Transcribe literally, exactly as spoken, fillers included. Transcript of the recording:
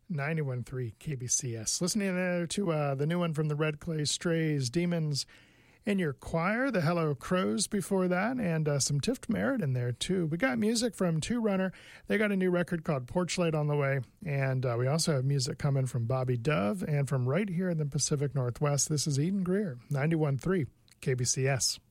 ninety-one point three K B C S. Listening there to uh, the new one from the Red Clay Strays, Demons in Your Choir, the Hello Crows before that, and uh, some Tift Merritt in there too. We got music from Two Runner. They got a new record called Porch Light on the way, and uh, we also have music coming from Bobby Dove, and from right here in the Pacific Northwest, this is Eden Greer, ninety-one point three K B C S.